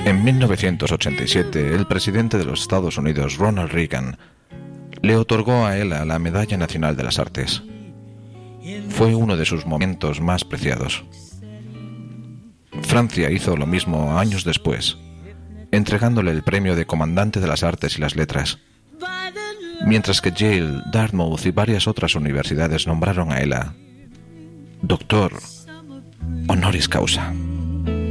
En 1987, el presidente de los Estados Unidos, Ronald Reagan, le otorgó a Ella la Medalla Nacional de las Artes. Fue uno de sus momentos más preciados. Francia hizo lo mismo años después, entregándole el premio de Comandante de las Artes y las Letras, mientras que Yale, Dartmouth y varias otras universidades nombraron a Ella doctor honoris causa.